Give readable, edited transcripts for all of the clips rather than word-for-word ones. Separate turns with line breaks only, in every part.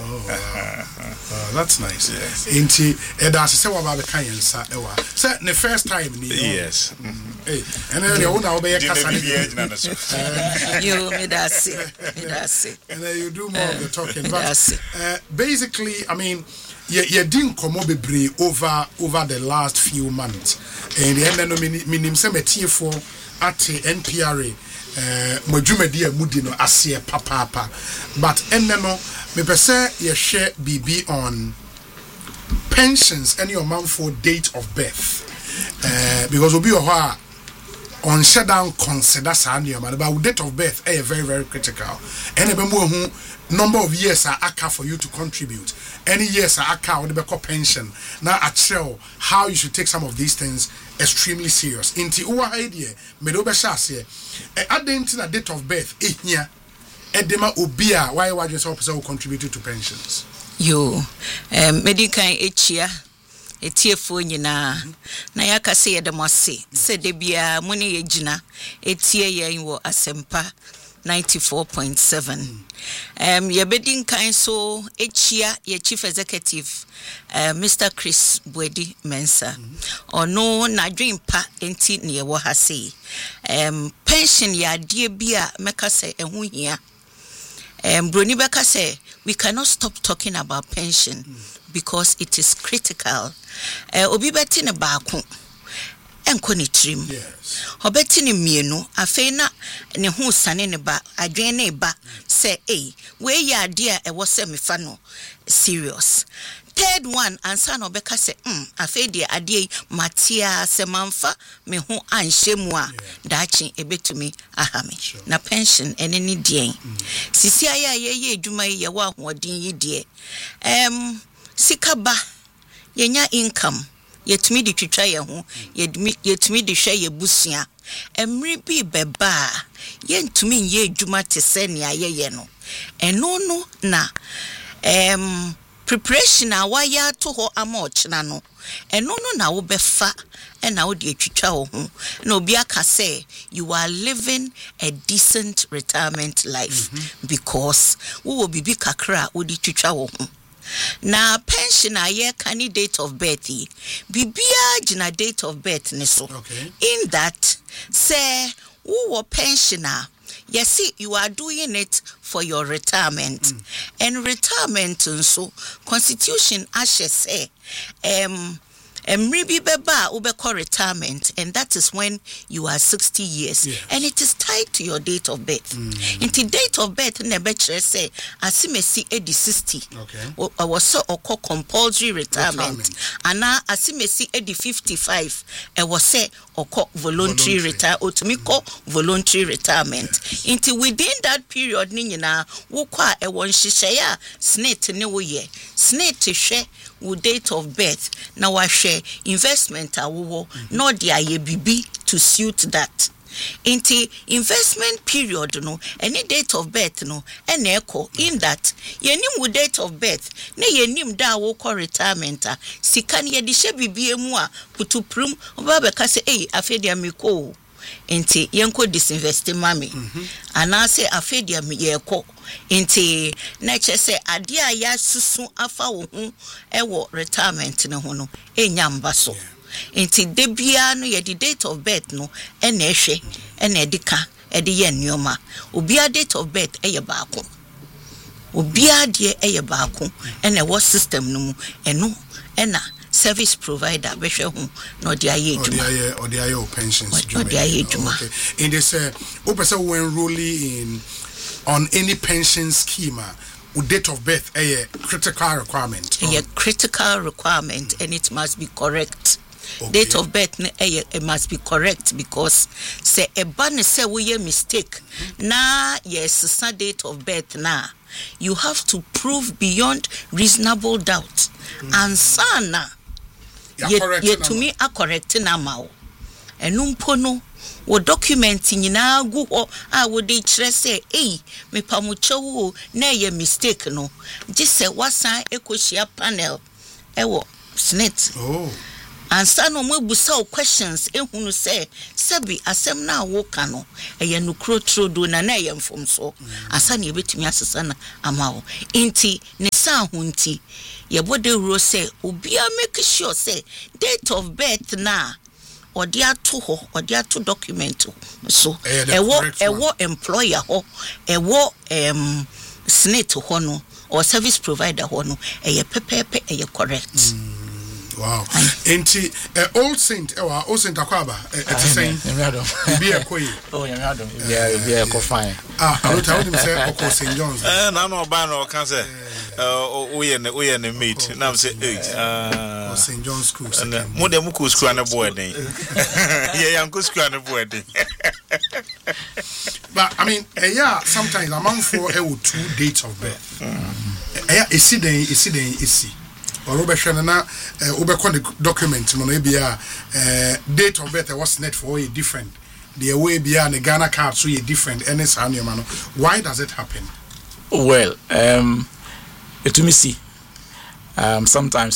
That's nice.
Yes.
Inti that's say what about cancer ewa. Say the first time ni.
Yes.
Hey, and then you now be kasa.
You me that's it.
And then you do more of the talking. But basically, I mean, you didn't come over the last few months. And the end minim say metie for at NPRA Mojumedi Mudino asie papa. But no me pese ye share BB on pensions and your month for date of birth. Because obi o on shutdown consider sandy man about date of birth very very critical. And who number of years are aka for you to contribute. Any years are aka or the pension. Now I tell how you should take some of these things extremely serious. Inti uwa idea me do be sha se identity date of birth here edema obia why you say person will contribute to pensions.
You medical echia etiefo nyina na yaka se yedemose se de bia mo ne yegina etie yen wo asempa 94.7 yebedin kan so echia ye chief executive Mr. Chris Bwedi Mensa ono na dwempa enti ne ye wo ha sei pension ya de bia meka se ehu hia broni beka se we cannot stop talking about pension because it is critical. Obi beti ne baako enko ne trim.
Yes.
Obeti ne mienu afei na ne hu sane ne ba adwen ne ba say we ya ade a ewo se mefa no serious. Third one ansa no beka se afei de ade matia se manfa me hu anhwemu a daachi ebetumi ahame.
Sure.
Na pension ene ni dien. Sisi aya ye edwuma ye wa hoodin yi de sikaba yenya income yetumi di twitwa ye ho yetumi di hwe ye busua emri bi beba yentumi ye adwuma te se ne ayeye no eno no na preparation awaya to ho amoch na no eno no na wo befa na wo di twitwa wo ho na obi aka say you are living a decent retirement life because wo will be kakra wo di twitwa wo ho. Na pension aye candidate of birth bibia gina date of birth ne so.
Okay.
In that say who pensioner yes you are doing it for your retirement and retirement so constitution ashe say Mribi beba ubeko retirement and that is when you are 60 years.
Yes.
And it is tied to your date of birth. Into date of birth nebechere say asimesi edi 60.
Okay.
I was so oko compulsory retirement. Ana asimesi edi 55. I was say oko voluntary retire otumiko voluntary retirement. Into within that period ni nyina wo kwa e won hihye ya snate ne wo ye. Snate hwe wo date of birth na wa hwe investment awo no dia ye bibi to suit that. Inti investment period no any date of birth no ene eko in that yenim wo date of birth na yenim da wo ko retirement a sika ne ye de hye bibie mu a putuprum oba be ka se afedia meko inti yenko disinvest mami anase afedia me yeko inti na che se ade a ya susu afa wo hu ewo retirement ne ho no enyamba so inti debia no ye the date of birth no ene ehwe ene edika ede ye nneoma obia date of birth eye baako obia de eye baako ene wo system no mu eno ena service provider behwe hu no de aye edwuma
or the aye pensions
or the aye edwuma.
Okay. In this person when enrolling on any pension scheme with date of birth a critical requirement.
A critical requirement and it must be correct. Okay. Date of birth it must be correct because say a ban say we mistake na yes date of birth na you have to prove beyond reasonable doubt and sana yet to me a correct nama enumpo no wo document nyina gu ho a wo de kire say me pamuche wo na ye mistake no gise wasan ekohia panel ewo snit and san no busa questions ehunu say sebi asem na wo ka no eye no krotro do na ye mfom so asa na ebetumi asesa na ama wo inti ne esan hunti ye bode ro say obia make sure say date of birth na odi ato ho odi ato document so ewo employer ho ewo snit ho no or service provider ho no pepepe correct.
Wow. Enti Old Saint Old Saint Akwaba saying be a koi.
Oh yeah ko fine.
I told him say Oko St. John's.
Na no ban no can say we and meet. Now say
St. John's school.
Mo dem ko school na boy den. Yeah, am ko school na boy den.
But I mean, sometimes among for 2 dates of birth. Is or Robert na the document mono bia date of birth was net for a different the way bia the Ghana card so a different any sanu man. Why does it happen?
Well, to me see sometimes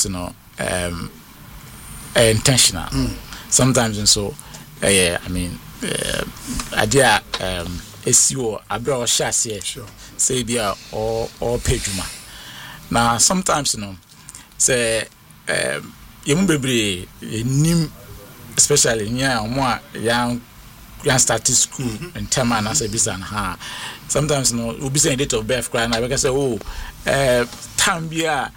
intentional. Sometimes and so I mean idea SEO abro share sure say bia or pejuma. Now sometimes say yemu bebre nim especially nya young start school in term and as a business sometimes we be saying date of birth cry na because say time bia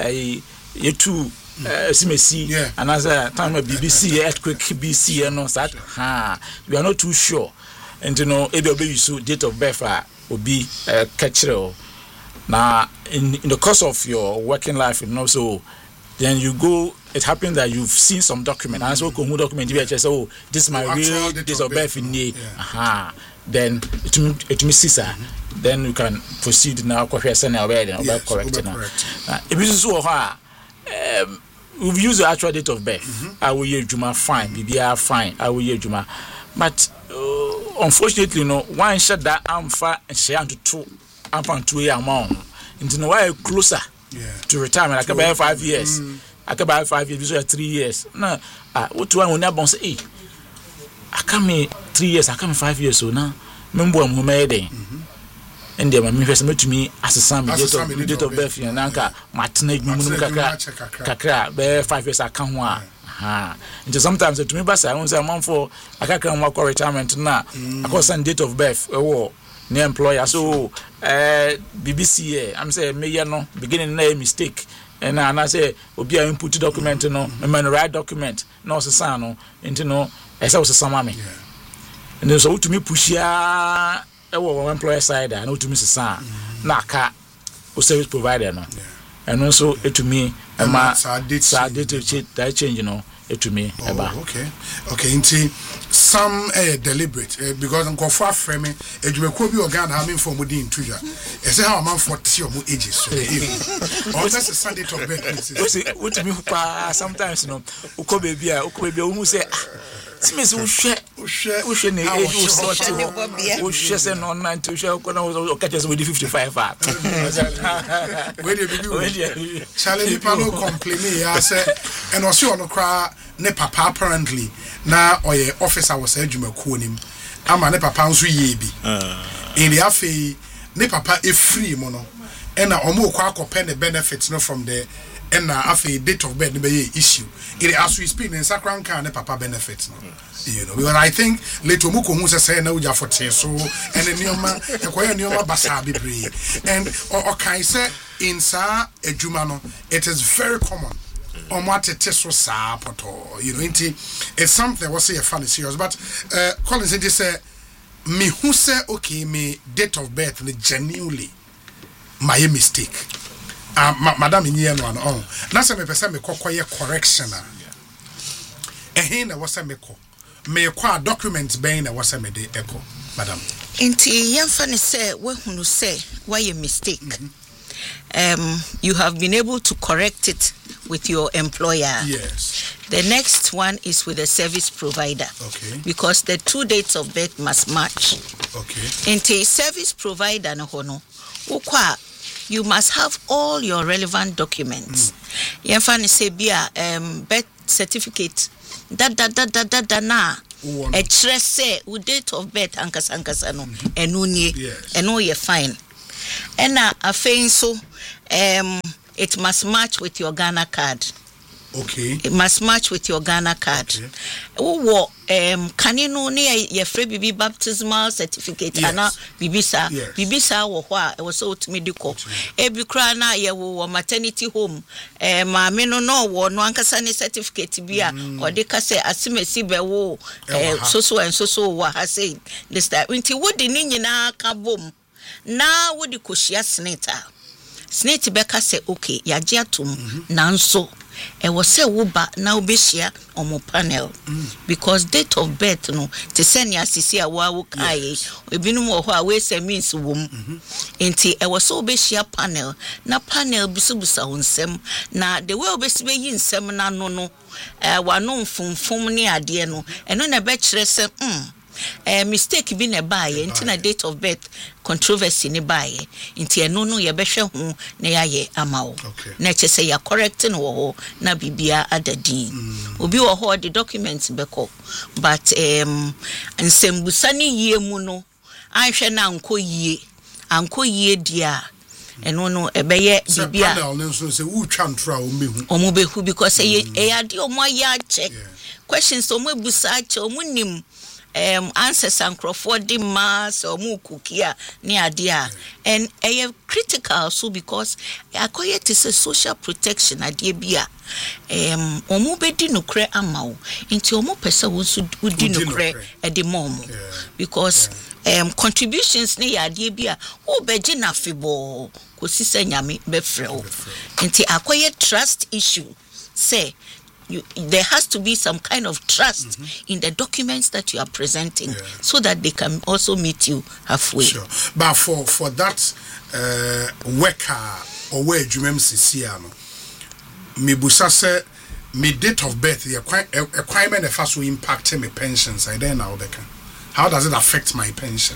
yetu simesi and as a time BBC earthquake BC that we are not too sure and e so date of birth obi catch now, in the course of your working life, so then you go. It happens that you've seen some document, and so document this is my real date of birth in the. Then it means Caesar. Then you can proceed now. Correct now. If you so we've used the actual date of birth. I will hear Juma fine. BBR fine. I will hear Juma, but unfortunately, one shot that I'm far and share to 2. I'm from 2 years amount. Into why closer to retirement. I can buy 5 years. I can buy 5 years, 3 years. No, what one will never say. I come 3 years, I come 5 years, so now, remember who made it. And they were to me as a son, date of birth, and Anka, Martinez, Kakra, bear 5 years, I come one. And sometimes to me, but I won't say a month for I can't come work retirement now. I call some date of birth, near employer so BBC I'm say me no beginning na mistake and I say obi a input document no me write document no so no into no esa was sama me and so to me push ya employer side and to me sa na ka o service provider no and also to me ma date change to me
okay into some deliberate because I'm going for framing edwumeko bi organ having for mudi intuja say how man for ti omo ages so or that's a Sunday to birth
what to me sometimes ukobebi who say Simesi uhwe ne age uhwe se no 90 uhwe ko catch us with 55
where dey be challenge people complain ya say and also no cry ne papa apparently na oye officer was edwumeko nim ama ne papa nso ye bi in the afi ne papa e free mo no and na omo kwa akopɛ ne benefits no from the and after date of birth be issue it as we speak in Sakran can papa benefits because I think later muko hu say na uja for so and nioma ekoya nioma basa bebre and or can say in sa adwuma no it is very common on what it is so sa poto it's something was say funny serious but Collins just say me who say okay me date of birth genuinely my mistake. Madam Inye no on. Na se me pese me kokoye correction na wasa me ko. Me kwa documents ben na wasa me de echo. Madam.
Inti yemfa ne say we hunu say why a mistake. You have been able to correct it with your employer.
Yes.
The next one is with the service provider.
Okay.
Because the 2 dates of birth must match.
Okay.
Inti service provider no hono. Ukwa you must have all your relevant documents. Yemfa say bia birth certificate da na say date of birth ankasa no enu nie enu ye fine And afei so it must match with your Ghana card.
Okay.
It must match with your Ghana card. Wo can you know your free baby baptismal certificate and bibisa wo hwa e wo so to medical ebi kra na ye wo maternity home ma me no wo no ankasa ne certificate bia o de ka say asimesi be wo so and so wo ha say this that nti wo de ni nyina ka bom na wo de koshia snate be ka say okay ya je atom nanso e was say woba na obeshia omo panel because date of birth no te send ya sisi a wo kai ebinum wo ho a we say means wom enti e was so obeshia panel na panel busubusa wonsem na the way obesi be yi nsem na no wano mfumfum ne ade no eno na be kire se mistake bi na baye nti na date of birth controversy ne baye nti eno no ye behwe ho na yaye amawo na chese ya correct no wo na bibia adadi obi wo ho the documents beko but nsembusa ne yie mu no anhwe na anko yie dia eno no ebeye bibia
panel no so say wo twa ntra
omo behu because e ade omo ya check questions omo busa che omo nim answers and Crawford the mass or mukukia near dia and critical so because akoye is a social protection adie bia omo bedi no kre amao nti omo pese wonso udi no kre e de mom because contributions ne adie bia wo beje na febo ko sisa nyame be freo nti akoye trust issue say there has to be some kind of trust in the documents that you are presenting so that they can also meet you halfway.
Sure. But for that worker or where you no me busa say me date of birth the requirement if so impact my pensions I then now how does it affect my pension?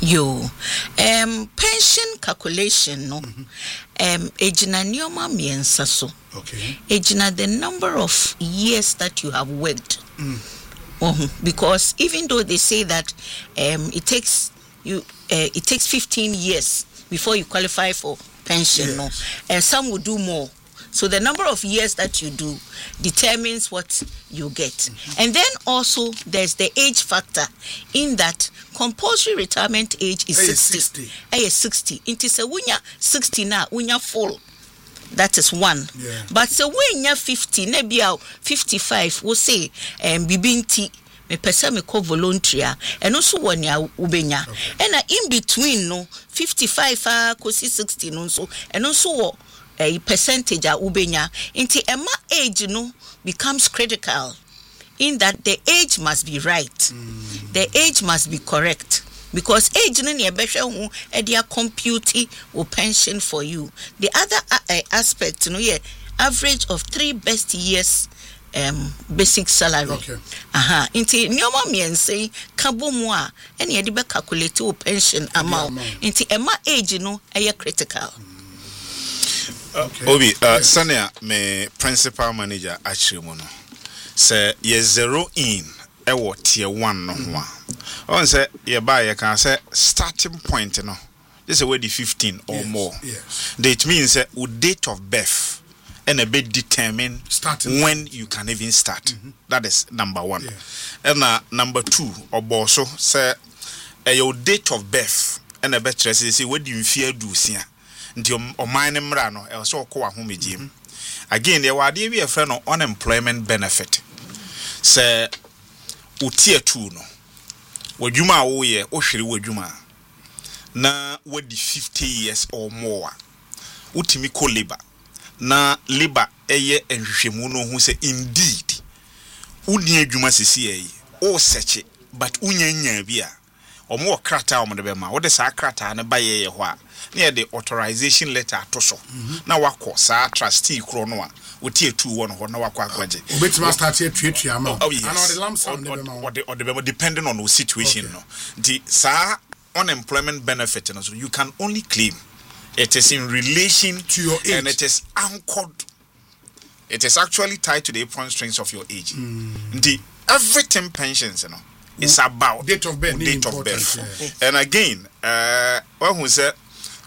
Pension calculation no ejina nioma miensa so ejina the number of years that you have worked because even though they say that it takes 15 years before you qualify for pension no and some will do more. So the number of years that you do determines what you get. And then also there's the age factor in that compulsory retirement age is 60. 60. It is a wunya 60 na wunya full. That is one. But so when you're 50, maybe 55, we'll say bibinti me pesa me ko voluntary and also when ya ubenya. And in between no 55 kosi 60 no so and also a percentage a ubenya into emma age no becomes critical in that the age must be right. The age must be correct because age no ne behwe ho e dia compute or pension for you. The other aspect no average of 3 best years basic salary. Into nyoma miense kabomu a ene ye de be calculate o pension amount into emma age no e critical.
Obi Sania me principal manager Achremono say ye zero in e wo tier 1 no ho a on say ye ba ye can say starting point no this is where the 15 or more that means date of birth and a bit determine starting when you can even start. That is number 1 and number 2 oboso say your date of birth and a bit say what do you fear do sia nti o mine mra no e so ko ahomegiem again there were dey be a friend of unemployment benefit say utie 2 no wadwuma wo ye o hwere wadwuma na wadi 50 years or more utimi ko labor na labor eye enhwehwemu no hu say indeed uni adwuma sisi yi o search but unyanya bia omo krata omo de be ma wo de sa krata ne baye ye ho a near the authorization letter to so na wako sa trustee kro no a wotie 2 ho na wako akwaje
obetima start here treat am and
the lump sum or the depending on the situation no the sa unemployment benefit no so you can only claim it is in relation
to your age
and it is anchored, it is actually tied to the apron strings of your age. The everything pensions it's about
date of birth.
And again when who said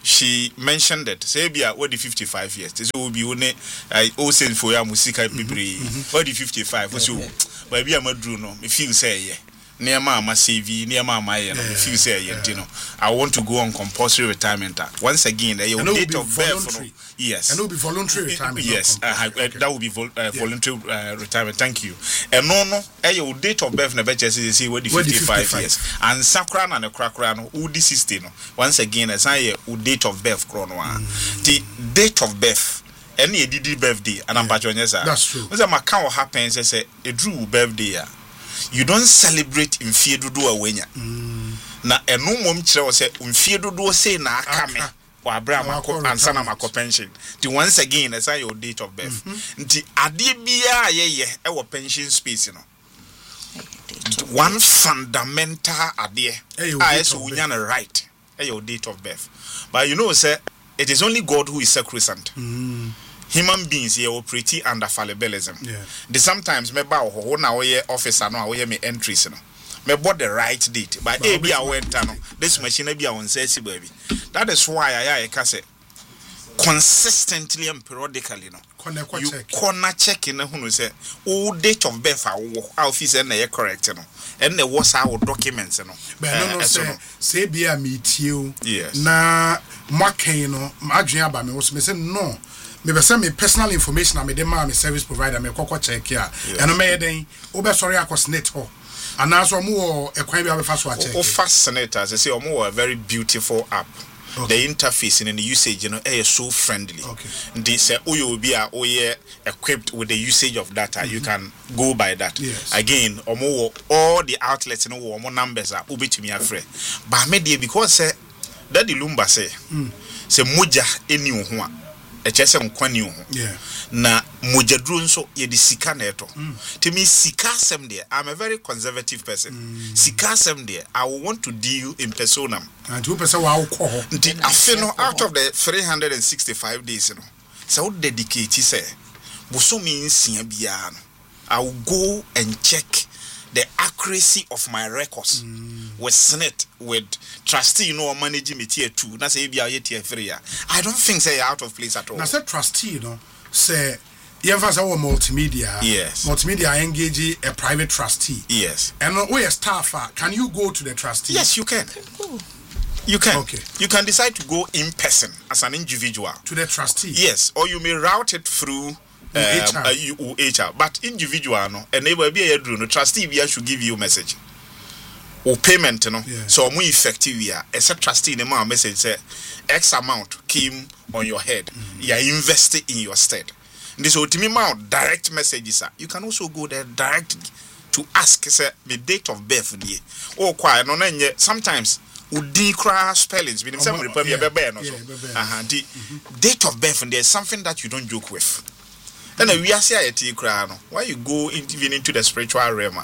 she mentioned that say be what the 55 years this will be only all saying for ya musica bibri what the 55 so but be amadru no me feel say yeah near mama CV near mama yeah me feel say yeah you know I want to go on compulsory retirement once again your date of birth yes
and it will be voluntary retirement
yes that will be voluntary retirement thank you and no your date of birth na be say what the 55 years and sakra na krakra no udi 60 no once again as I date of birth chrono the date of birth any did birthday and I'm patroness
that's true
when my can happen say a drew birthday you don't celebrate in fear do awenya na eno mom kire say in fear do say na aka me wa Abraham and sana mako pension the once again as your date of birth nti ade bia ye e wo pension space no one fundamental ade is unya na right your date of birth but you know say it is only God who is sacrosanct human beings here operate under fallibilism the sometimes me ba ho na wo ye officer no wo ye me entries no me bought the right date but e bia went no this machine bia won say si baby that is why I can say consistently and periodically no you corner checking na hunu say o date of birth our office na ye correct no and the was our documents no
but no say bia meet you na makan no adwen aba me wo say no me be say me personal information na me dey ma me service provider me kokko check here and me den o be sorry akos net ho anaso mo ekwan bia be fa so a check
o fascinators they say o a very beautiful app. The interface and the usage, you know, is so friendly. They say, oh, you will be equipped with the usage of data. You can go by that. Again, all the outlets, you know, more numbers are ubi to me afraid. But maybe because that the Lumba say moja eni ho a chese nkwani ho na moja dru nso ye di sika na eto to me sika sem there I'm a very conservative person sika sem there I will want to deal in personam
and you person wa ko ho
nti afi no out of the 365 days you know so dedicate say bosomi nsia bia no I will go and check the accuracy of my records with Senate, with trustee, you know, managing me tier 2. That's a tier 3. I don't think say out of place at all.
Now, say trustee, you know, say, you have our multimedia.
Yes.
Multimedia engage a private trustee.
Yes.
And we a staffer, can you go to the trustee?
Yes, you can. You can. Okay. You can decide to go in person as an individual
to the trustee.
Yes, or you may route it through. HR, but individual no and they will be a no trustee we should give you message or payment no so more effective yeah as a trustee the man message say X amount came on your head you are invested in your stead this ultimate amount direct messages you can also go there directly to ask say the date of birth or quite no sometimes udi cra spellings meaning some the date of birth and there's something that you don't joke with. And we are saying why you go even into the spiritual realm.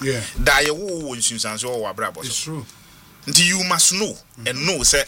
It's true.
Until you must know and know say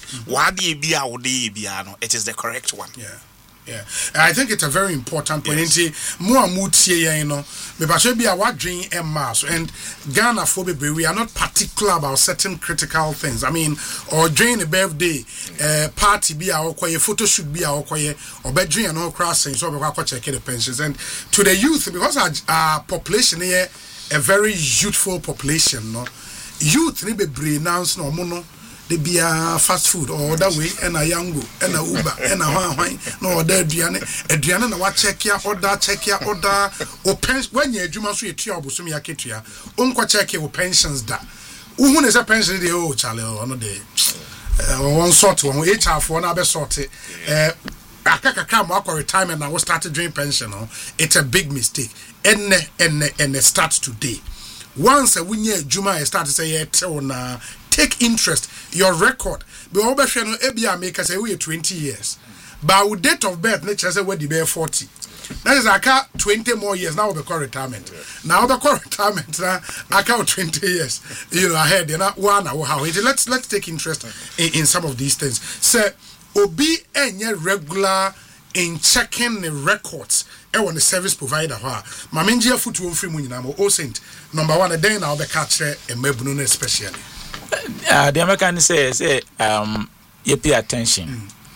it is the correct one.
Yeah, and I think it's a very important point. More you know, maybe be our dream and mass and Ghana for we are not particular about certain critical things. I mean, or during a birthday, party be our photo should be our or bedroom and all crossing so we check the pensions and to the youth because our population here a very youthful population. No, youth need be announced no mono. They be a fast food or that way and a yango and a Uber and a wine no there Adriana na wa check ya order or pension when you juma so etua obosumi aketua onko check your pensions da who is a pension dey oh chale ono dey one sort one HR for na be sort akaka mo akọ retirement na we started doing pension no it's a big mistake and start today once a winye juma start say na take interest your record be obehwe no ebia make say we 20 years but with date of birth nature say we be 40 that is aka 20 more years now we call retirement now we call retirement na aka 20 years you know ahead you know one how let's take interest in some of these things say obi enye regular in checking the records on the service provider ma menjia foot won free mu nyina mo osent number 1 then now be catch e mabunu no especially
the American say you pay attention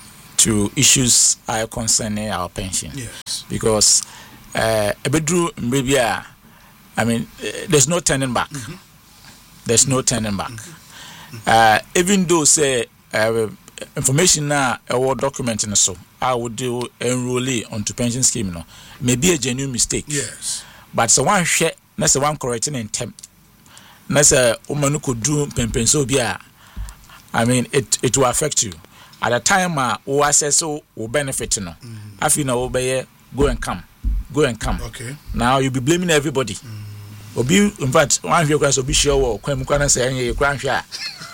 to issues concerning our pension.
Yes.
Because maybe I mean there's no turning back. There's no turning back. Even though say information now or document in so I would do enrollee onto pension scheme no maybe a genuine mistake.
Yes.
But so one share that's one correcting in temp. That's a woman who could do pension so I mean it will affect you. At a time who access so will benefit no. I feel now go and come.
Okay.
Now you'll be blaming everybody. Obi in fact one of your guys will be sure or kwem kwana say you crank na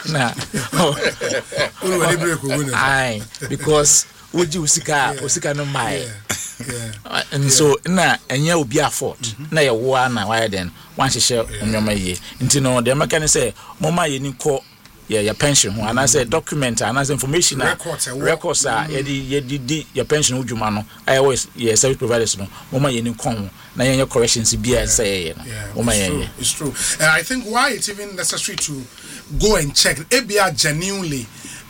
aye because would you usika no mai and so na enye obi afford na ye wo na why then one share onyoma ye nti no the mechanic say mama ye ni ko your pension and I say document and as information records ye your pension udwuma no I always service providers no mama ye ni kon na your corrections be say mama ye
it's true I think why it's even necessary to go and check ABR genuinely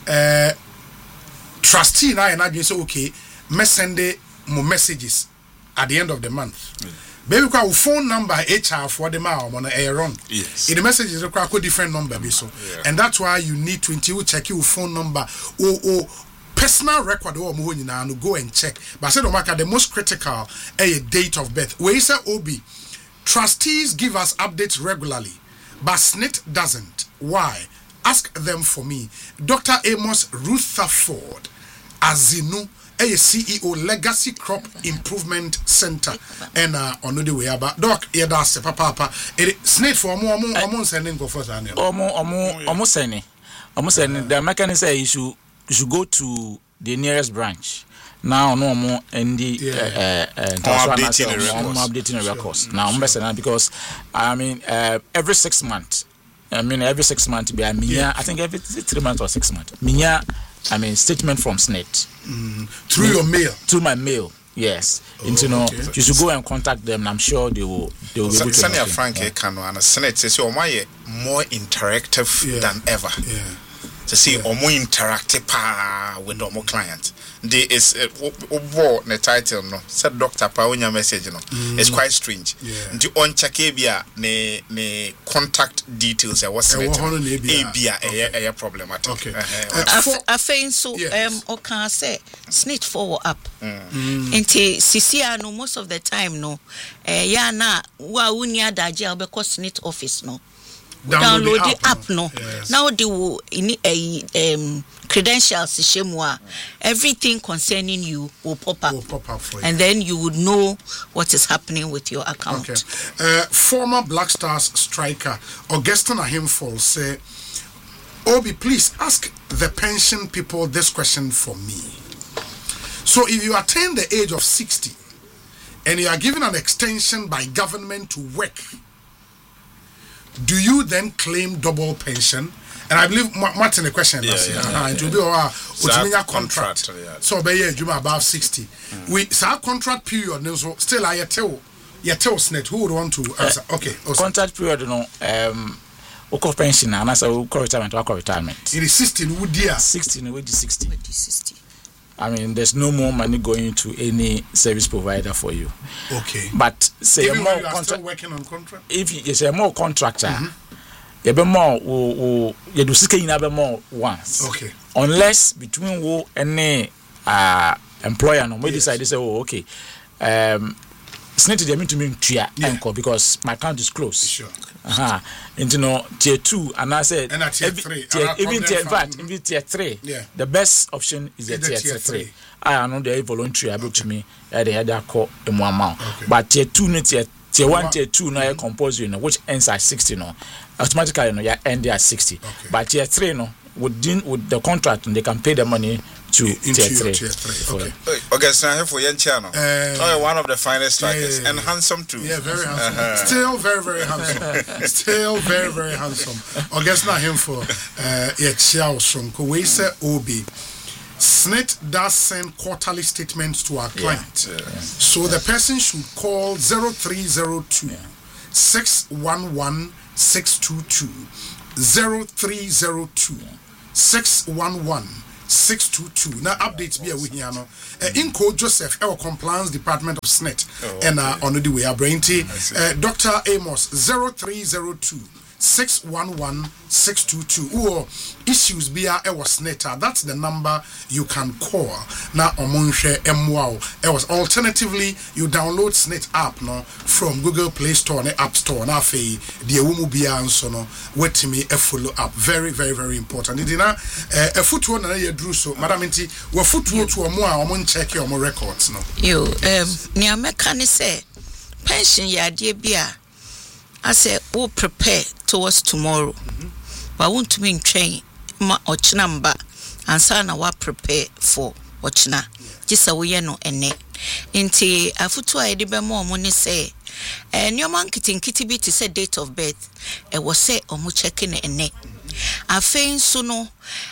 trustee na and I say okay me send mo messages at the end of the month baby kwa phone number HR for the ma on wrong.
Yes.
In the message is require different number be so. Yeah. And that's why you need to until check your phone number or personal record or mo nyina no go and check. But say no matter the most critical a date of birth. We say OB trustees give us updates regularly, but SNIT doesn't. Why? Ask them for me. Dr. Amos Rutherford Azinu a CEO Legacy Crop Improvement Center and on the way about doc yeah that's papa SNIT for more sending go first
almost sending the mechanic say you should go to the nearest branch now no more and the updating the records now because I mean every 6 months every 6 months be I think every 3 months or 6 months I mean statement from SNIT
through your mail.
Through my mail, yes. And you know, you should go and contact them. And I'm sure they will be able to.
Senior Frank Kano and SNIT says you are more interactive than ever.
Yeah.
To see or more interactive with normal clients. There is the title no said Dr. Paunya message no. It's quite strange. The on checkabia ne contact details was a problematic.
Okay.
I think so or can say SNIT forward up. Into CCR no most of the time no ya na wa unia daje because SNIT office no. Download the app no.
Yes.
Now they will in credentials shemwa everything concerning you will pop up
for you.
And then you would know what is happening with your account.
Okay. Former Black Stars striker Augustine Ahimfall say Obi please ask the pension people this question for me. So if you attain the age of 60 and you are given an extension by government to work, do you then claim double pension? And I believe Martin the question it will be our contract. So be you above 60. We our contract period so still I tell SNIT who would want to answer. Okay.
Contract period no oko pension and as retirement.
It is 16 would dear
16 with 60. I mean, there's no more money going to any service provider for you.
Okay.
But say
even
more
you are still working on contract.
If you say more contractor, you be more you do seeking more once.
Okay.
Unless between who any employer no we decide to say okay SNIT they mean to me anchor because my account is closed.
Sure.
And you know tier 2 and I said
and tier 3
even tier 3 the best option is the tier 3. I know they voluntary able to me they had that call amount. But tier 2 no tier 1 tier 2 no compulsory no which ends at 60 no automatically no end at 60. But tier 3 no with the contract and they can pay the money to tier 3.
Okay.
Okay, so here for Yanchano. One of the finest strikers and handsome too.
Yeah, very handsome. Still very, very handsome. Still very, very handsome. Augustine Ahimfall Chiao Sonko. We say Obi. SNIT does send quarterly statements to our client. So the person should call 0302 611 622 0302 611 622 now updates be a we here no Inco Joseph our compliance department of SNET and on the way Abrainti Dr. Amos 0302 611-622 or issues be a was neta. That's the number you can call now omonhwe MWOW. Alternatively you download SNET app no from Google Play Store and App Store na fe the ewumu bia nso no wetimi a follow up very important. Idina a footwo na ye dru so madam nti we footwo to omo a omo check your records no.
You ni ameka ni say pension ya de bia I say we prepare towards tomorrow. But won't mean train ma ochnamba and sana wa prepare for ochna. Jisa we no ene. Inti afutu a edibe mo money say nyoman kitty bit to say date of birth. E was say omu checking ene. Afein suno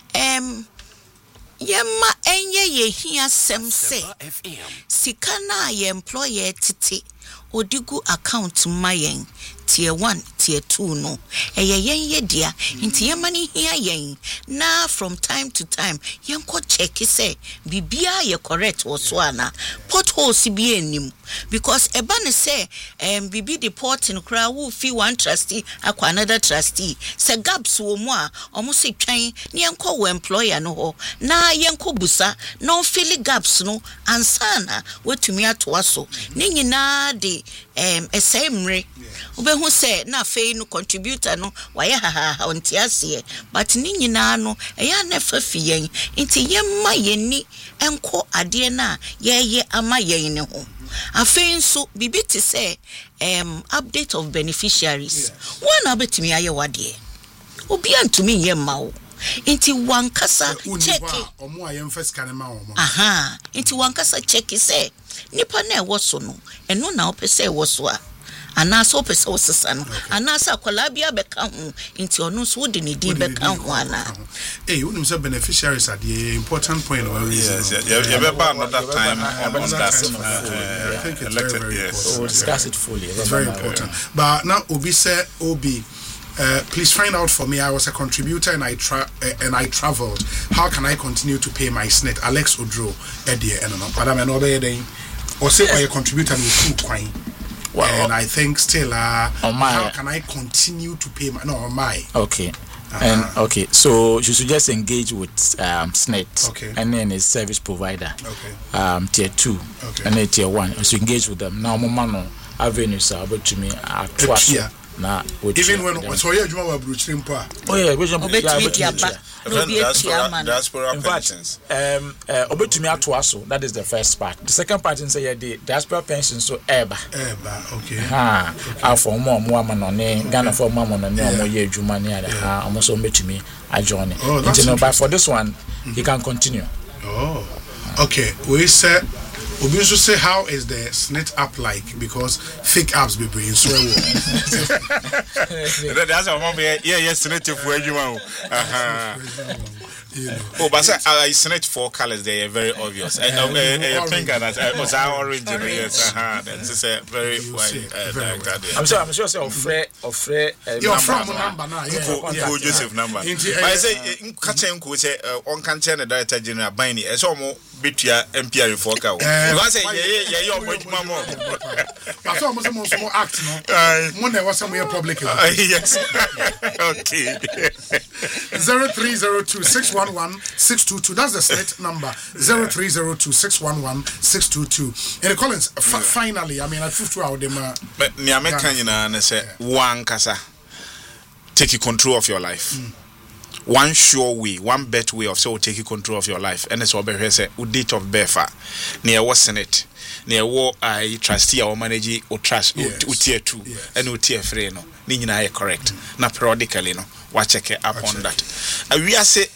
yema enye ye hiya sem say sikana ye employer titi odigu account mayen tier 1 tier 2 no yen ye dia inti yemani hia yen na from time to time yen ko check say bibia ye correct wo ana potholes bi enim because eba ne say bibi report in kra wo fi one trustee akwa another trustee say gaps wo mu a omo se twan ne yen ko wo employer no ho na yen ko busa no fill gaps no ansana wetumi atoa so ne nyina de esemre who say na fe no contributor no waye ha ontiase but ni nyina no eya na fafi yen nti yemma yeni enko ade na ye ama yen ne ho afei nso bibi ti say update of beneficiaries one abetimi aye wade obi antumi yemma wo inti wankasa check
omo ayem first kan ma omo
inti wankasa check say nipa na ewo so no eno na opese ewo so a anasa opese osesa no anasa akwala bia beka ho inti ono so de ne din beka ho ana
unim say beneficiaries are the important point of
yes you be back another time
I think it's very important.
We'll discuss it fully.
It's very important. But now Obi say Obi please find out for me. I was a contributor and I traveled. How can I continue to pay my SNET? Alex Odro, Eddie, and Madam and Obey, or say I contribute and you coin. And I think still, how can I continue to pay my
Okay. And okay, so you should just engage with SNET, and then a service provider, tier 2, and then tier 1. So engage with them. Now, Momano avenues are about to me na
even when so you juma wa bruchrim pa
diaspora pensions
obetumi ato aso. That is the first part. The second part is say the diaspora pensions so eba for more amanone Ghana for more amanone omo ye adwuma ne ada omo so betumi adjoin it. But for this one he can continue.
Okay, we said Obi also say how is the SNET app like, because fake apps be bring so
that's our mom SNET for you oh, but I SNET 4 colors. They are very obvious. Pink and orange. Yes, that's a very wide.
I'm sure. Say offer
your number now.
Joseph number. I say catching could say on can the director general binding as almost between MPR for cow. I say you're much more.
But almost more act no. One there was somewhere public.
Yes. Okay.
0302-611-622. That's the SNET number. 0302-611-622. And the Collins, finally, I mean, I feel out them.
But the American, say one kasa take control of your life. One sure way, one better way of so taking control of your life. And it's what we say, date of birth, near what SNET, near what I trustee or manage or trust tier 2 and tier 3. No, Nina correct. Na periodically, no, watch check up on that. We are say,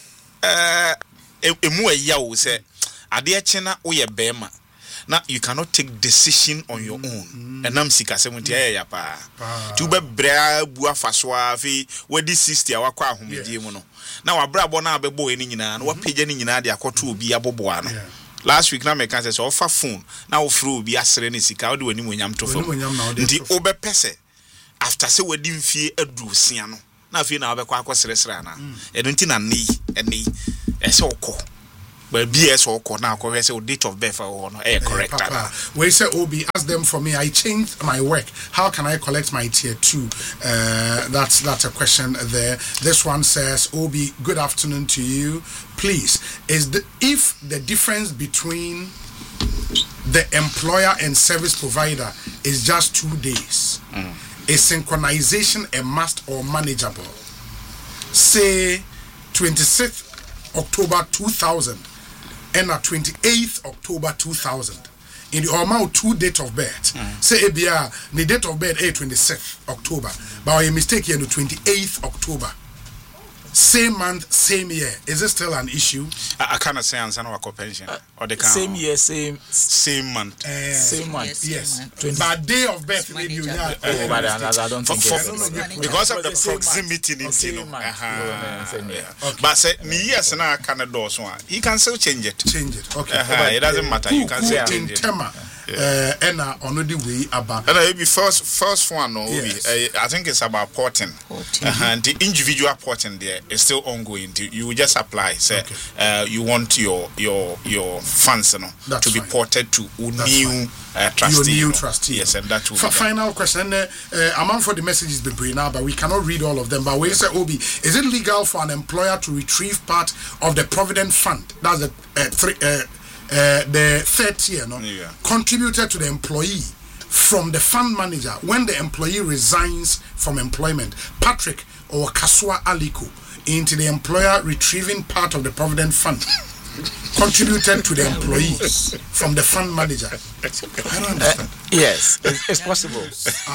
say, Adiachena or your bema. Now you cannot take decision on your own. And I'm sick as 70 ya pa. To be bra bua faswa fi we this 60 awakwa ahomedi mu no. Na wa bra bona abebo eni nyina na wa page ni nyina de akoto obi abobo ano. Last week na me kan say offer phone na wo fro obi asere ni sika wo de wani monyam to fam. Nti obe pese after say we di mfie adu sia no. Na afie na obekwa akosere sere na. Edo nti na nei ese okọ but BS or corner correct date of birth or no correct.
We say Obi, ask them for me. I changed my work. How can I collect my tier 2? That's a question there. This one says, Obi, good afternoon to you. Please, if the difference between the employer and service provider is just 2 days, is synchronization a must or manageable? Say 26th October 2000 and 28th October 2000. In the amount 2 date of birth. Say ABR, the date of birth is 26th October. But a mistake here, the 28th October. Same month, same year. Is it still an issue?
I cannot say answer no pension or the
same year, same
month.
Same month.
Yes. But day of birth maybe you have.
But I don't think
because of the proximity in But say me yes na can do so. He can still change it. Okay. It doesn't matter. You can say
in Tema. And on the way about.
And maybe first one no I think it's about porting. And the individual porting there is still ongoing. You will just apply. Say you want your funds to be ported to new trustee.
Your new trustee.
Yes, and that will
final question. Among for the messages be bring now, but we cannot read all of them. But we say, Obi, is it legal for an employer to retrieve part of the provident fund? That's the third tier, contributed to the employee from the fund manager when the employee resigns from employment? Patrick or Kasua Aliko into the employer retrieving part of the provident fund contributed to the employee from the fund manager. I don't understand.
Yes, it's possible.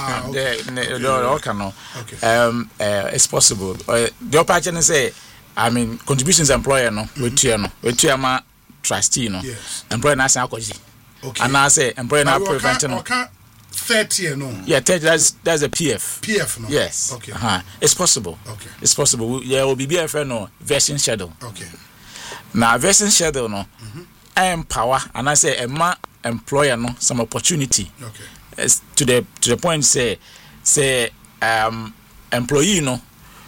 It's possible. The opportunity say, I mean, contributions employer we my trustee employer na say akoji. Okay. And I say employer na prevent
30 no.
Yeah, 30 that's a PF.
PF no.
Yes.
Okay.
It's possible.
Okay.
It's possible. Yeah, will be BFN no vesting schedule.
Okay.
Now vesting schedule no. I empower and I say employer no some opportunity.
Okay.
It's to the point say employee no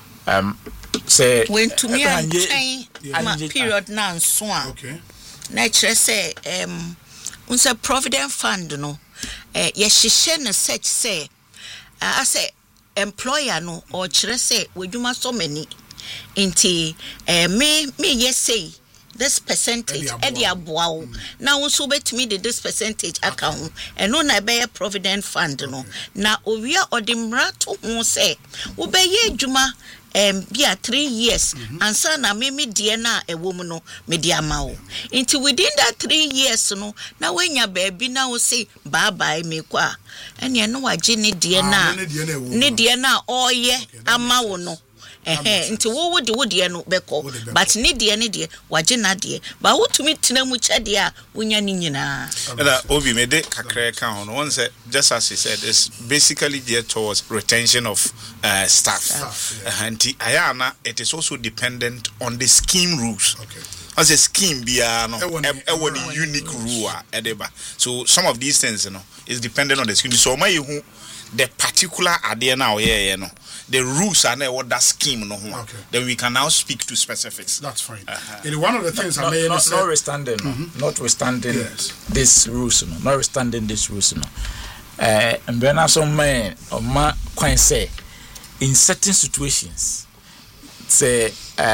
say
when to me period now so.
Okay.
Nature say unsa provident fund no yɛhyehyɛ no such say I say employer no or kyerɛ sɛ wodwuma so many nti me yes say this percentage edi aboa na wo so betumi de this percentage account eno na be provident fund no na owia odimra to ho sɛ wo be ye adwuma bia 3 years ansa na me die na ewo mu no me di ama wo nti within that 3 years no na wenya baabi na wo say bye bye me kwa ene no wagye ne die na oye ama wo no nti wo de no beko but ne die wagye na die ba wotumi tena mu kyade a wonya ni nyina
and Obi me de kakra ka ho no one say just as he said it's basically geared towards retention of staff. And ayana it is also dependent on the scheme rules.
Okay.
As a scheme bia no a unique rule edeba. So some of these things is dependent on the scheme. So my who the particular idea now no the rules are now what that scheme no
okay.
Then we can now speak to specifics.
That's fine. One of the things
notwithstanding this rules notwithstanding this rules and when some man or ma quite say in certain situations say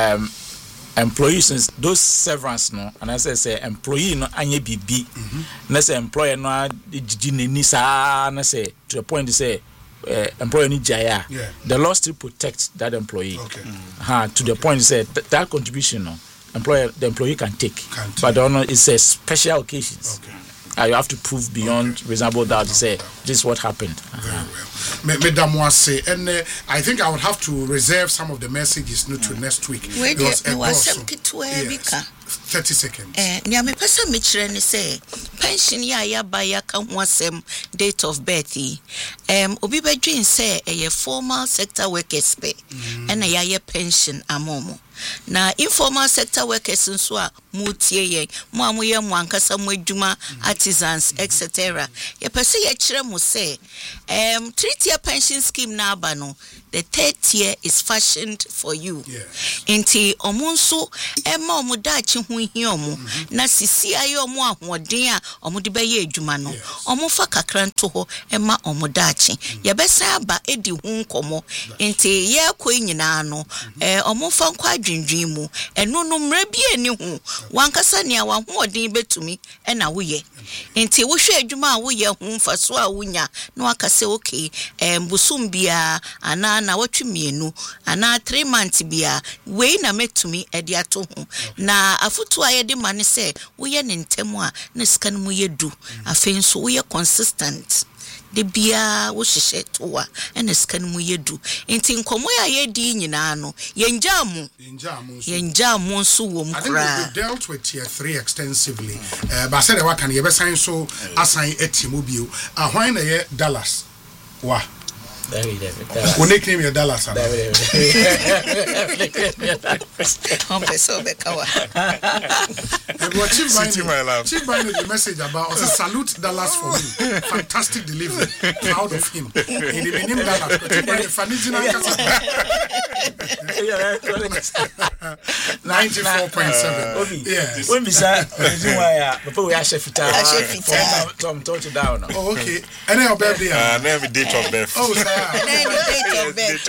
employees those severance no and I say employee no anye bibi na say employer no didi neni sa na say to the point to say employer ni jaya the law still protects that employee.
Okay.
To the point to say that contribution no the employee can take but it's a special occasions.
Okay.
You have to prove beyond reasonable doubt to say this is what happened.
Very well. Madam Wase, and I think I would have to reserve some of the messages to next week.
Wait,
30 seconds.
Nya me pesa me kire ni say pension ya ba ya ka ho asem date of birth obi bedwin say formal sector workers pay and ya pension amomo na informal sector workers nso a mutie ye mo amoye mo ankasa mo adwuma artisans etc. Ye pese ye kire mo say 3-tier pension scheme na aba no the 3rd tier is fashioned for you.
Yes.
Inti omunso ema omudachi daakye ho hia omo na sisi aye omo ahoden a omo de beye adwuma no omo fa kakra nto ho ema omo daakye ye besa aba edi ho nkomo enti ye kɔ nyina no omo fa nkɔ adwendwen mu eno no mra bi ani ho wankasa ne a wahoden betumi na woyɛ enti wo hwɛ adwuma a woyɛ ho mfaso a wonya na wakase okay mbusum bia ana na watwe mienu ana 3 months bia wei na metumi edi ato ho na afutu a yɛde ma ne sɛ woyɛ ne ntɛm a na sika no mu yɛdu afei nso woyɛ consistent de bia wo hyehyɛ toa ena sika no mu yɛdu enti nkomo ya yɛdi nyina no yɛngya mo nso wo
I think we dealt with tier 3 extensively but said what can you be sign so assign etimobio why na ye Dallas wa When they came here, Dallas.
I'm so bekawa.
Chief Bine the message about also salute Dallas for me. Fantastic delivery. Proud of him. In the name Dallas. Chief Bine Fanizina 94.7. Yes.
When we say before we are Shefita. Tom touch it down.
Oh, okay. And then your birthday.
Never date of birth.
Oh, sir.
Date of birth.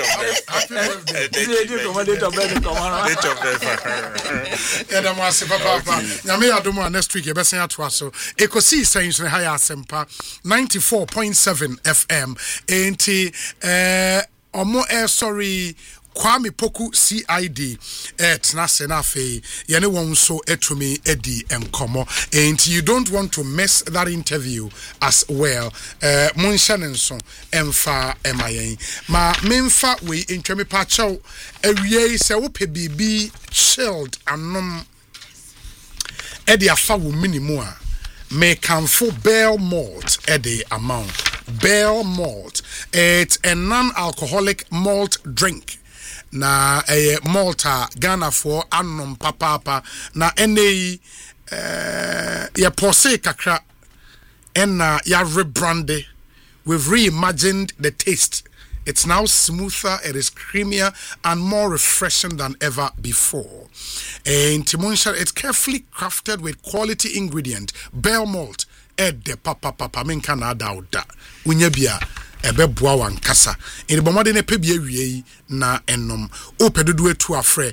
Yeah, papa. Nyame adomo next week yebesen atoa so. Ekosi sense ne higher asempa 94.7 FM. Enti omo sorry Kwame Poku CID tena se na fe yene won so etumi edi enkomo and you don't want to miss that interview as well Munshanenso emfa emayen ma memfa we ntwemi pa chaw awie se wo pe bibi chilled anom edi afa wo minimum a me kanfo Bell Malt edi amount Bell Malt it's a non-alcoholic malt drink na Malta Ghana for anom papa na ene ya pose kakra na ya rebranded. We've reimagined the taste. It's now smoother, it is creamier and more refreshing than ever before. And Timunsha, it's carefully crafted with quality ingredient. Bell Malt de papa minka na dauda unyebia ebe boa wankasa in bomade ne pebie wie na enom opedudu etu afre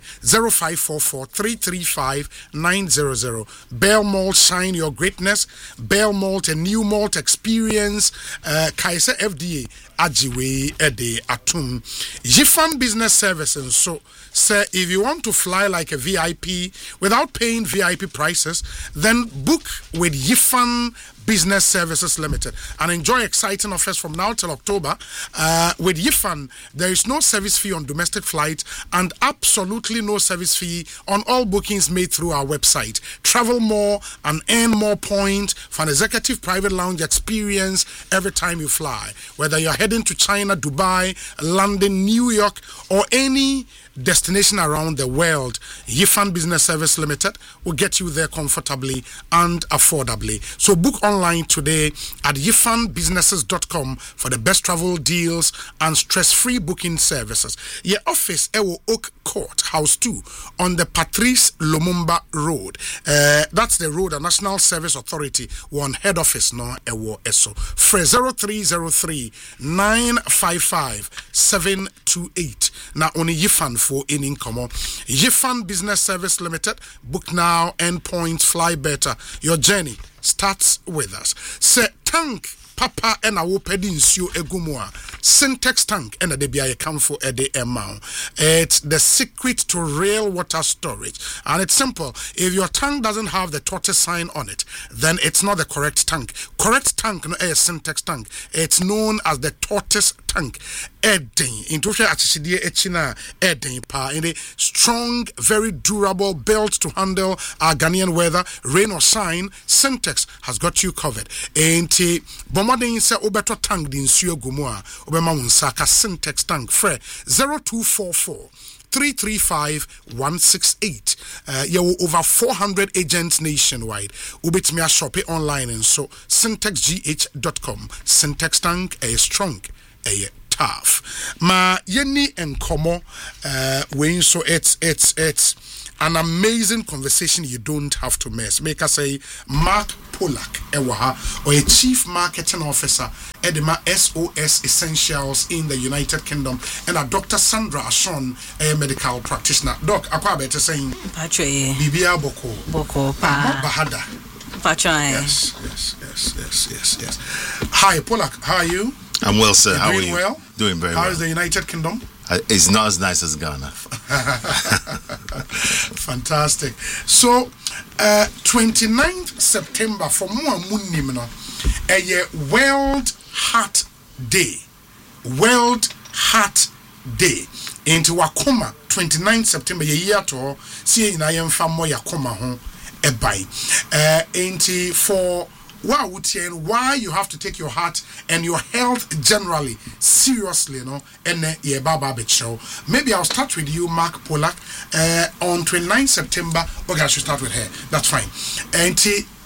0544335900 Bell Malt, shine your greatness. Bell Malt, a new malt experience. Kaiser FDA ajiwe ede atum Yifan Business Services. So say if you want to fly like a VIP without paying VIP prices, then book with Yifan Business Services Limited and enjoy exciting offers from now till October. With Yifan, there is no service fee on domestic flights and absolutely no service fee on all bookings made through our website. Travel more and earn more points for an executive private lounge experience every time you fly. Whether you're heading to China, Dubai, London, New York, or any destination around the world, Yifan Business Service Limited will get you there comfortably and affordably. So book online today at yifanbusinesses.com for the best travel deals and stress-free booking services. Your office Ewo Oak Court, House 2 on the Patrice Lumumba Road. That's the road, a National Service Authority one head office no Ewo Eso. For 0303 955 728. Now only Yifan for in income. Yifan Business Service Limited. Book now, end points, fly better. Your journey starts with us. Say tank papa and a wopedi nsuo egumua Syntex tank and a debia come for a day amount. It's the secret to real water storage, and it's simple. If your tank doesn't have the tortoise sign on it, then it's not the correct tank. Correct tank no a Syntex tank. It's known as the tortoise tank. Edding into achishidie echina edding pa in a strong, very durable, built to handle our Ghanaian weather, rain or shine. Syntex has got you covered. Enti bombarding se obeto tank din suyo gumua obema unsaka Syntex tank fre 0244 335-168. Over 400 agents nationwide. Ubitmia shop it online and so syntexgh.com. Syntex tank a strong a tough. Ma yeni enkomo when so it's an amazing conversation you don't have to miss. Make us say Mark Pollack or a chief marketing officer at the SOS Essentials in the United Kingdom, and a Dr. Sandra Ashon, a medical practitioner. Doc, akwa better saying Bibia Boko Bahada. Yes. Hi, Pollack. How are you?
I'm well, sir. How are you?
Well?
Doing very well.
How is the United Kingdom?
It's not as nice as Ghana.
Fantastic. So, 29th September for more munimno, a World Heart Day. World Heart Day. Into Wakoma, 29th September, year to see in I am famo Yakoma home. For why you have to take your heart and your health generally seriously, and show. Maybe I'll start with you, Mark Pollack. On 29 September, okay, I should start with her. That's fine. And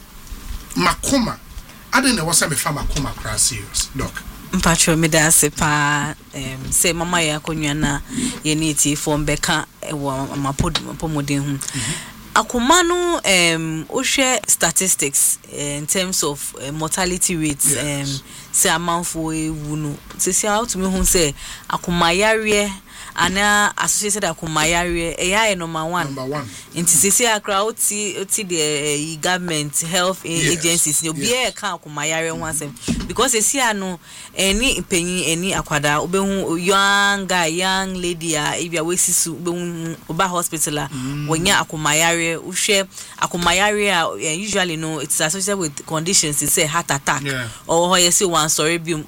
Makoma, I don't know what's a Makoma class serious, Doc.
Mpacho meda sepa say mama ya konwana ye niti for mbeka ewo mapomodin hu. Akumano share statistics in terms of mortality rates say amount for wunu say how to me who say akumayare ana associated akumayare eya number 1 into say akra oti the government health agencies no be ka akumayare once because they see ano any penny any akwada obehu young lady if you wesisu oba hospital wonya akumayare uhwe akumayare usually no it's associated with conditions say heart attack or you say one sorry biom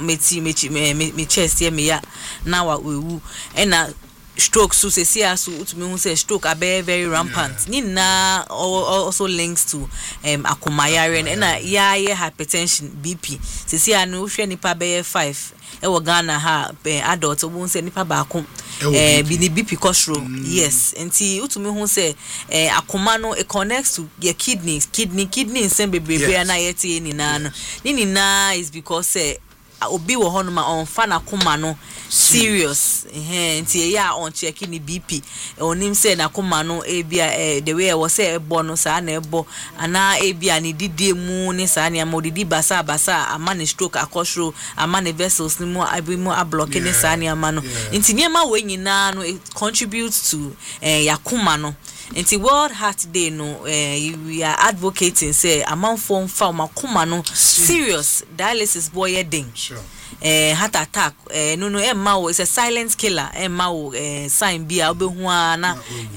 me chest here me ya now we and stroke so say to me who say stroke are very rampant nina also links to akumayare and yeah hypertension BP say anu hwe nipa be 5 e wo Ghana ha adult won say nipa ba ko bi ni BP control yes enti to me who say akuma no it connects to your kidney nsem bebrebe na yete ni na is because obi wo hono ma on fa na koma no serious nti ya on check ni BP onim say na koma no ebia the way was say ebo no sa na ebo ana ebia ni didi mu ni sa na modidi basa ama ni stroke akosro ama ni vessels ni mo abimu ablock ni sa na ama no nti niema we nyina no it contributes to yakoma no nti World Heart Day no we are advocating say amount for makoma no serious dialysis boy ding heart attack no emma is a silent killer emma sign bia obehu na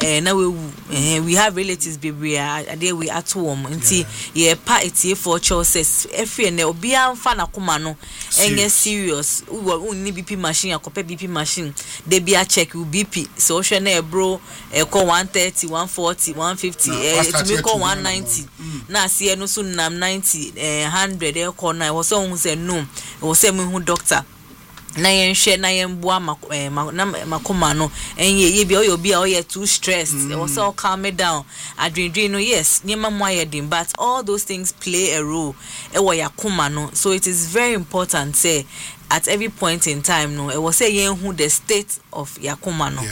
we have relatives baby there we at home nti ye pa etie for choices every na obi amfa na koma no enye serious we need BP machine akope BP machine they be a check BP so hwe na bro call 130 140 150 to me call 190 na see no so nam 90 100 call na was so say no was say me doctor na yen hwe na yen boa makoma no enye ye bia oyo bia oye too stressed it was all calm me down adwendwen no yes nyema mo ayedin but all those things play a role e wo yakoma no so it is very important say at every point in time no it was say yen who the state of yakoma no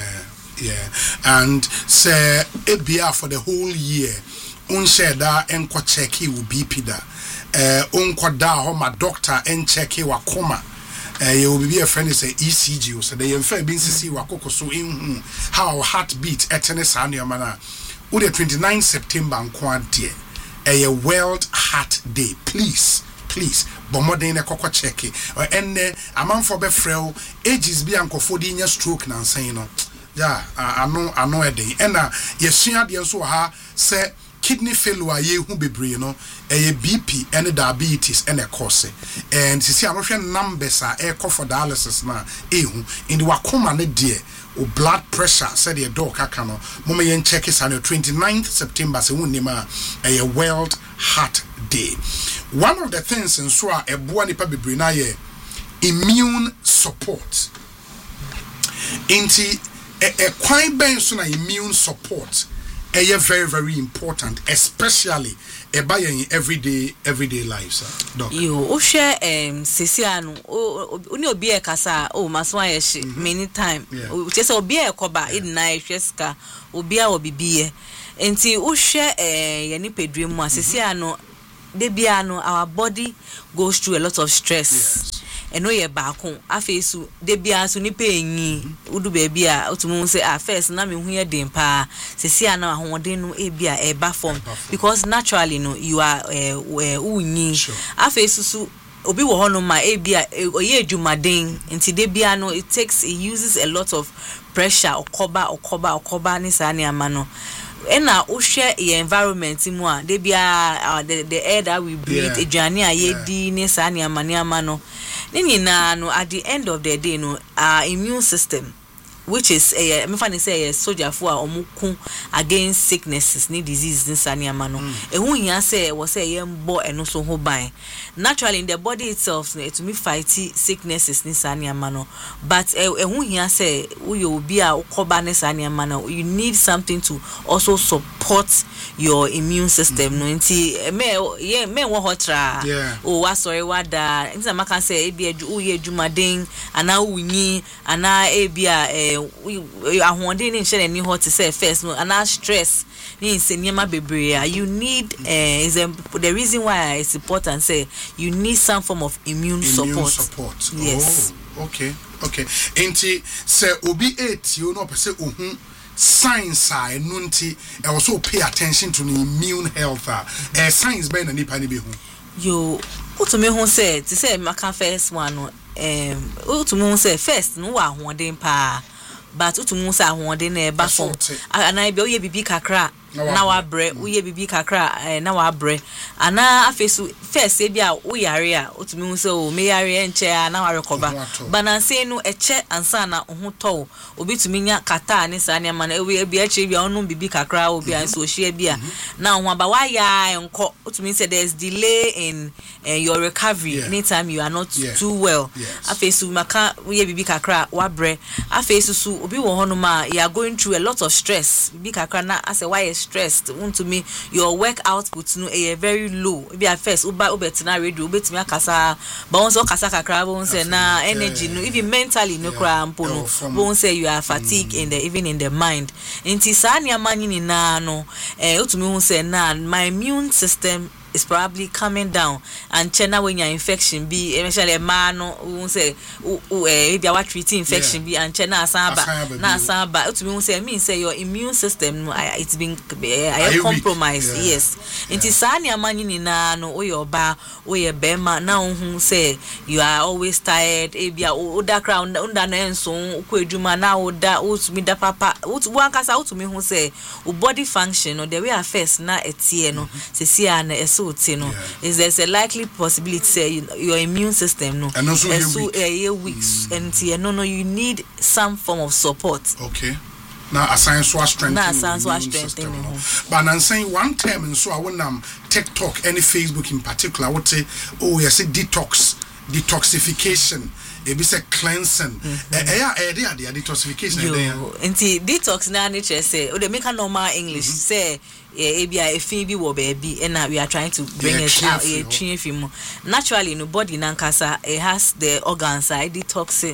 and say ebia for the whole year unshare da enko check will BP da unko da ho ma doctor en check wa koma you will be a friend is a ECG so they infer being see wakoko so in how heartbeat eterness and your manner with the 29th September and quantity a World Heart Day please bomodin e kokko check or enne amount for be frail ages be anko 40 year stroke na saying no yeah ano e dey and yesua de so ha say kidney failure ye hu bebre no BP and diabetes and a cause and see am hwe numbers are for dialysis na hu in the wakoma ne de o blood pressure said the dog aka no mama yen check is on the 29th September se wonima a World Heart Day. One of the things in so a boa nipa bebre na ye immune support inti a kwan ben so na immune support very very important, especially in everyday lives, doc.
You share sesiano uni obi e kasa maswa ye many time just obi e koba in na hweska obi a obibiye enti wo share ye ni pedwe mu sesiano de bia no our body goes through a lot of stress.
Yes.
Eno ye baako afesu de bia so nipa enyi udu ba bia otumu say first na me hu ye den pa sesia na ahoden no e bia e ba form because naturally no you are unyi afesu su obi wo hono ma e bia oye adwumaden nti de bia no it uses a lot of pressure okoba ni sa ne ama no ena o share your environment mu a de bia the air that we breathe ejane ayedi ni sa ne ama no Nina no at the end of the day no our immune system, which is me fan say a soldier for omuku against sicknesses ni diseases ni saniama no ehun hia say was say yembo eno so ho ban naturally in the body itself it to me fight sicknesses ni saniama no but ehun hia say we obi a ukoba ni saniama no you need something to also support your immune system no nti me wo hotra wa sorry wada nti ma kan say ebi uye adwumaden ana unyi ana ebia ahoden in share ni hot say first no ana stress ni nsenyema bebre you need is the reason why it's important say you need some form of immune support. Yes.
Okay. Enti say obi 8 you know say ohun science nunti also pay attention to the immune health science be na nipa ni be hu
yo utume hu say ti say maka first one no utume hu say first no wa ahoden pa but utumu say ahoden na e ba so ana be oye bibi kakra na wa bre uye bibi kakra na wa bre ana afesu first e bia wo yare a utumu say o me yare enche na wa recover bananse no eche ansa na ohuto obitumi nya kata ne sa ne ma na e bia eche bia onu bibi kakra obi an so hia bia na ho aba wa ya enko utumi say there's delay in your recovery anytime you are not too well afesu maka uye bibi kakra wa bre afesu su obi wo hono ma you are going through a lot of stress bibi kakra na as why stressed to me your work output no very low be at first ubetina radio ubetimi akasa but once kasa kakra bon say na energy no even mentally no kra ampo no bon say you are fatigued even in the mind nti sa nia manyini na no utumi hu say na my immune system is probably coming down and chena when your infection be especially man no say if you are treating infection be and chena asaba utumi hu say mean say your immune system it's been compromised. Yes nti sa nia manyini na no oyoba oye bema na hu say you are always tired ebia oda crown unda na enso ku eduma na oda utumi da papa wankasa utumi hu say body function or the way affects na etie no sesia na is there's a likely possibility say your immune system no
and also
weeks and you need some form of support.
Okay. Now a science was strengthening. But I'm saying one term and so I want TikTok any Facebook in particular I would say detoxification it be say cleansing detoxification
nti detox na nature say o dey make a normal English say ebia efin bi wo baby and we are trying to bring it out naturally no body nankasa it has the organs detox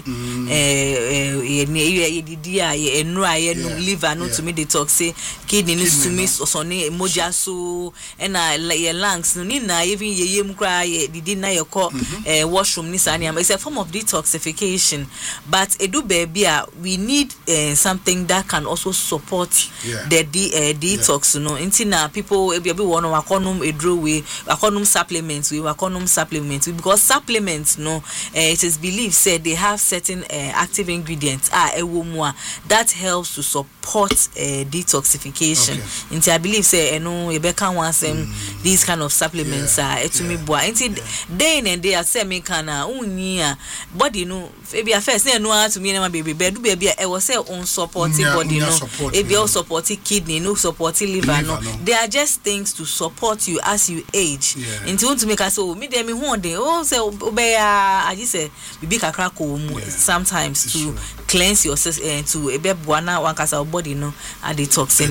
liver no to me detox kidney no to me so ne moja so and your lungs no ni na even yeyem kra didi na yeko washroom ni sani it's a form of detoxification but edu baby we need something that can also support the detox no intina people ebi wono wakonum edro we wakonum supplements because supplements no it is believed said they have certain active ingredients that helps to support detoxification. Inti I believe say no ebeka wants these kind of supplements are to me boy inti day and day say me kana unya body no maybe at first no to me na baby do baby e was say on supporting body no if you supporting kidney no supporting liver no they are just things to support you as you age into want to make us me dem me hu dey say obeya I just say bibi kakra ko mu sometimes to cleanse your system to ebe buana wankasa body no and detoxing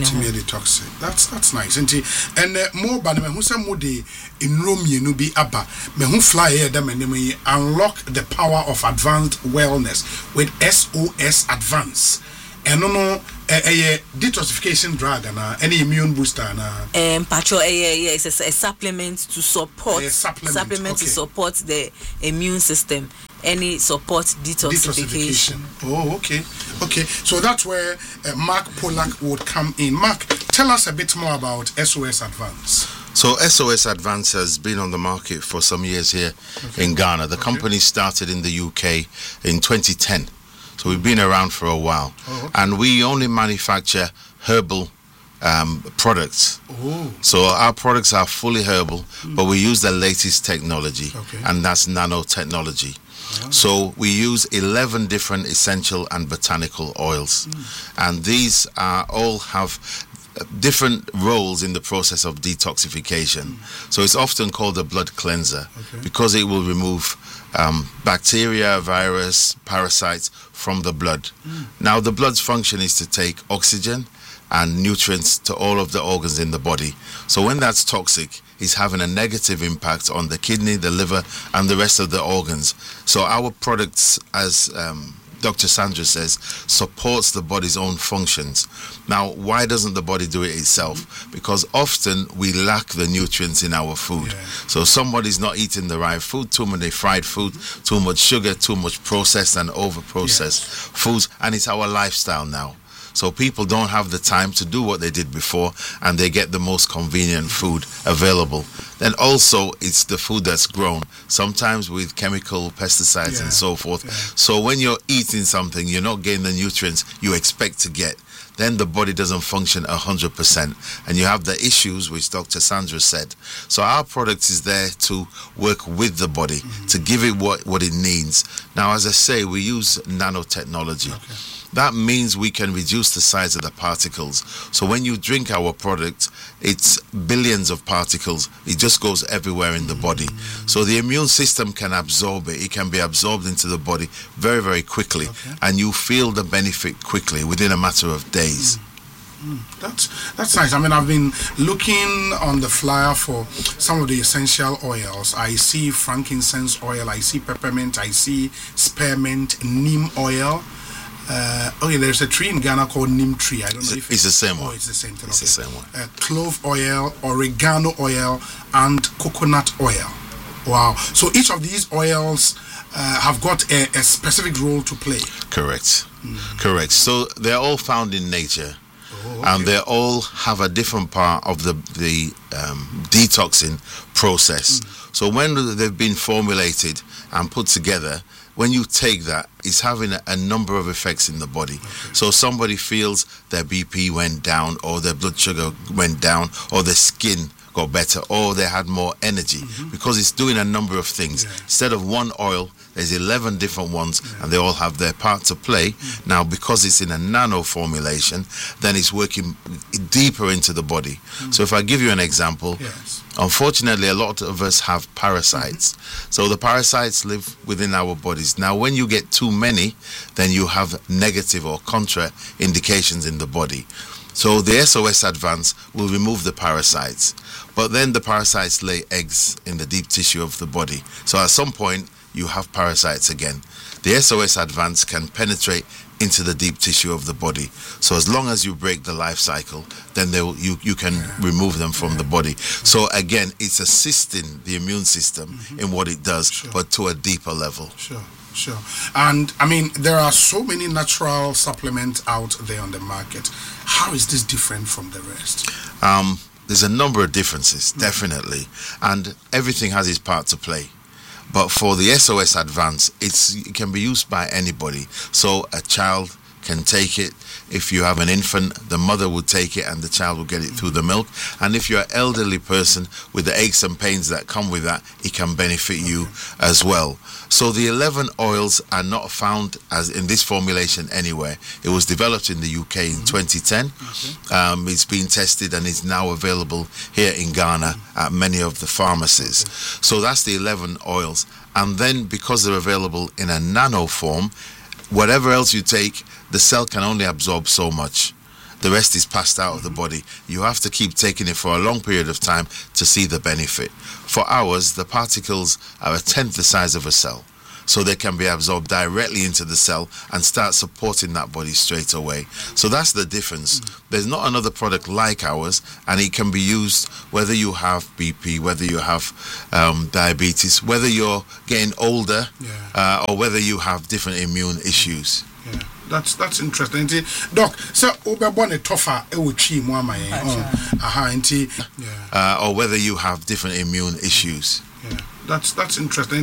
that's nice and more ba me hu say mo dey enromienu bi aba me hu fly here dem enemy unlock the power of advanced wellness with SOS Advance and no detoxification drug and any immune booster and
patro it's a supplement to support to support the immune system, any support detoxification.
Oh, okay, so that's where Mark Polak would come in. Mark, tell us a bit more about SOS Advance.
So SOS Advance has been on the market for some years here in Ghana. The company started in the UK in 2010. So we've been around for a while. And we only manufacture herbal products. So our products are fully herbal, but we use the latest technology, and that's nanotechnology. So we use 11 different essential and botanical oils. And these all have different roles in the process of detoxification. So it's often called a blood cleanser because it will remove bacteria, virus, parasites from the blood. Now the blood's function is to take oxygen and nutrients to all of the organs in the body. So when that's toxic, it's having a negative impact on the kidney, the liver, and the rest of the organs. So our products, as Dr. Sandra says, supports the body's own functions. Now, why doesn't the body do it itself? Because often we lack the nutrients in our food. So somebody's not eating the right food, too many fried food, too much sugar, too much processed and over-processed foods, and it's our lifestyle now. So people don't have the time to do what they did before, and they get the most convenient food available. Then also, it's the food that's grown, sometimes with chemical pesticides and so forth. So when you're eating something, you're not getting the nutrients you expect to get. Then the body doesn't function 100%, and you have the issues which Dr. Sandra said. So our product is there to work with the body, to give it what it needs. Now, as I say, we use nanotechnology. That means we can reduce the size of the particles. So when you drink our product, it's billions of particles. It just goes everywhere in the body. So the immune system can absorb it. It can be absorbed into the body very, very quickly. And you feel the benefit quickly within a matter of days.
That's nice. I mean, I've been looking on the flyer for some of the essential oils. I see frankincense oil, I see peppermint, I see spearmint, neem oil. There's a tree in Ghana called neem tree. I don't know if
it's the same one.
It's the same thing.
It's the same one.
Clove oil, oregano oil, and coconut oil. Wow. So each of these oils have got a specific role to play.
Correct. Correct. So they're all found in nature. And they all have a different part of the detoxing process. So when they've been formulated and put together, when you take that, it's having a number of effects in the body. So somebody feels their BP went down, or their blood sugar went down, or their skin got better, or they had more energy, because it's doing a number of things. Instead of one oil, there's 11 different ones, and they all have their part to play. Now, because it's in a nano formulation, then it's working deeper into the body. So if I give you an example, unfortunately, a lot of us have parasites. So the parasites live within our bodies. Now, when you get too many, then you have negative or contra indications in the body. So the SOS Advance will remove the parasites. But then the parasites lay eggs in the deep tissue of the body. So at some point, you have parasites again. The SOS Advance can penetrate into the deep tissue of the body. So as long as you break the life cycle, then you can remove them from the body. So again, it's assisting the immune system in what it does, but to a deeper level.
Sure. And I mean, there are so many natural supplements out there on the market. How is this different from the rest?
There's a number of differences, definitely. And everything has its part to play. But for the SOS Advance, it can be used by anybody. So a child can take it. If you have an infant, the mother will take it and the child will get it through the milk. And if you're an elderly person with the aches and pains that come with that, it can benefit you as well. So the 11 oils are not found as in this formulation anywhere. It was developed in the UK in 2010. It's been tested and is now available here in Ghana at many of the pharmacies. So that's the 11 oils. And then because they're available in a nano form, whatever else you take, the cell can only absorb so much. The rest is passed out of the body. You have to keep taking it for a long period of time to see the benefit. For ours, the particles are a tenth the size of a cell. So they can be absorbed directly into the cell and start supporting that body straight away. So that's the difference. There's not another product like ours, and it can be used whether you have BP, whether you have diabetes, whether you're getting older, or whether you have different immune issues.
Yeah. That's interesting. Doc, so obebone tofa e wo twi mu amaye. Or
whether you have different immune issues.
Yeah. That's interesting.